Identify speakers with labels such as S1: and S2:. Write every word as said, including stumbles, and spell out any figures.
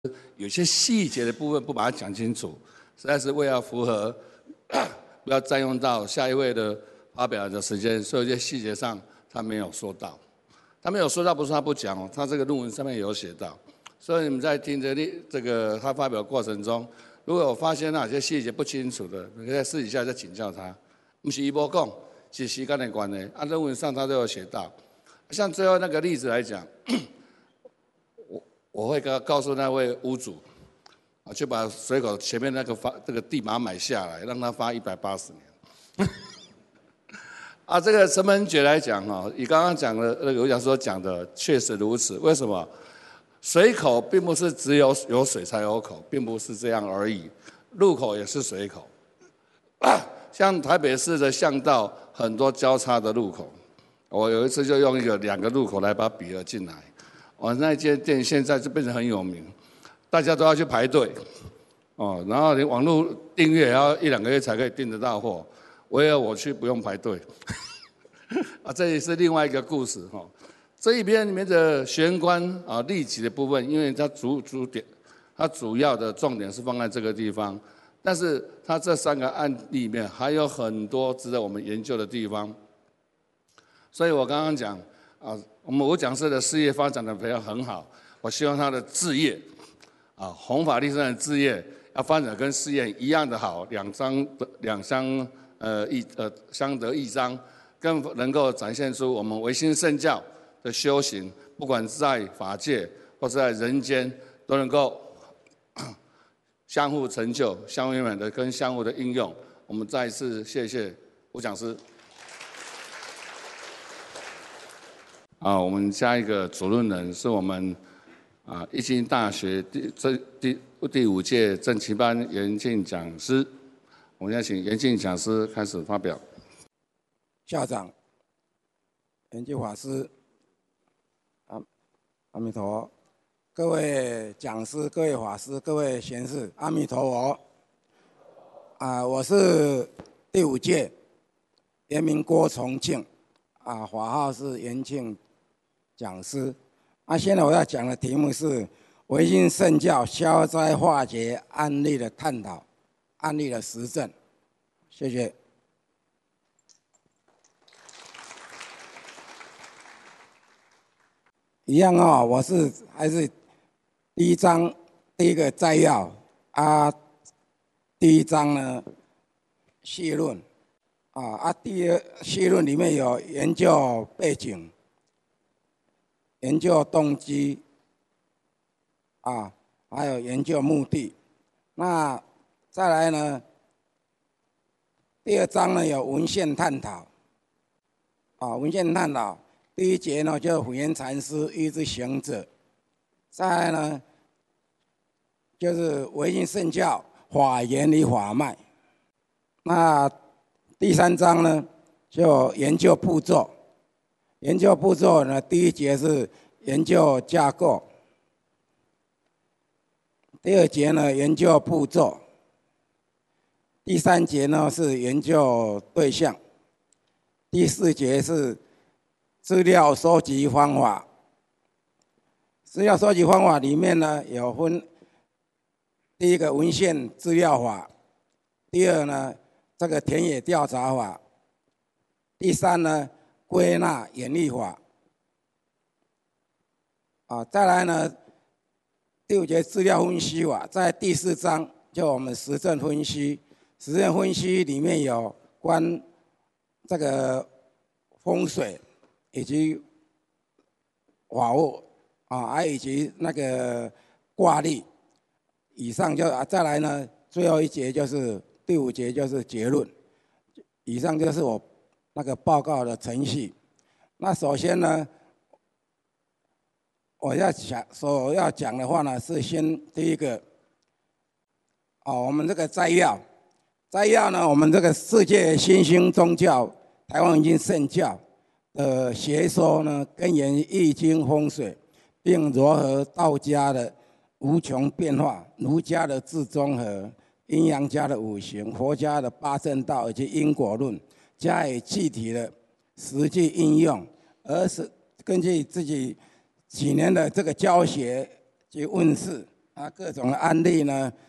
S1: 有些细节的部分不把它讲清楚，实在是为了符合，不要占用到下一位的发表的时间，所以有些细节上他没有说到。他没有说到，不是他不讲哦，他这个论文上面有写到。所以你们在听这这个他发表过程中，如果有发现哪些细节不清楚的，你可以在私底下再请教他。不是伊无讲，是时间的关系，啊，论文上他都有写到。像最后那个例子来讲，我我会告告诉那位屋主，啊，去把水口前面那个发这个地把它买下来，让他发一百八十年。啊，这个成本诀来讲哈，以刚刚讲的那个我想说讲的确实如此。为什么？水口并不是只有有水才有口，并不是这样而已。路口也是水口，啊，像台北市的巷道很多交叉的路口，我有一次就用一个两个路口来把它比了进来。我那间店现在就变成很有名，大家都要去排队，哦，然后你网络订阅也要一两个月才可以订得到货。唯有我去不用排队，啊，这也是另外一个故事哈。这一篇里面的玄关啊利己的部分，因为它主主点，它主要的重点是放在这个地方，但是它这三个案例里面还有很多值得我们研究的地方。所以我刚刚讲啊，我们吴讲师的事业发展的非常很好，我希望他的志业啊，弘法利生的志业要发展跟事业一样的好，两相两相。呃，益呃相得益彰，更能够展现出我们唯心圣教的修行，不管在法界或是在人间，都能够相互成就、相互圆满的跟相互的应用。我们再一次谢谢吴讲师。啊，我们下一个主论人是我们啊一经大学第这第第五届正期班严进讲师。我们要请严进讲师开始发表。
S2: 校长、严进法师、阿阿弥陀佛，各位讲师、各位法师、各位贤士，阿弥陀佛。啊，我是第五届，原名郭崇庆，啊，法号是严庆讲师。啊，现在我要讲的题目是唯心圣教消灾化解案例的探讨。案例的实证，谢谢。一样哦，我是还是第一章第一个摘要啊，第一章呢绪论啊啊，第二绪论里面有研究背景、研究动机啊，还有研究目的。那再来呢，第二章呢有文献探讨，啊，文献探讨。第一节呢就是普贤禅师一之行者，再来呢就是唯心圣教法源与法脉。那第三章呢就研究步骤，研究步骤呢第一节是研究架构，第二节呢研究步骤。第三节呢是研究对象，第四节是资料收集方法。资料收集方法里面呢有分第一个文献资料法，第二呢这个田野调查法，第三呢归纳演绎法。啊，再来呢第五节资料分析法，在第四章就我们实证分析。实证分析里面有关这个风水以及法物啊，还以及那个卦例。以上就啊，再来呢，最后一节就是第五节就是结论。以上就是我那个报告的程序。那首先呢，我要讲所要讲的话呢，是先第一个，哦，我们这个摘要。摘要呢，我们这个世界新兴宗教台湾唯心圣教的学说呢，根源于易经风水，并融合道家的无穷变化、儒家的自综合、阴阳家的五行、佛家的八正道以及因果论，加以具体的实际应用，而是根据自己几年的这个教学及问世啊，各种的案例呢，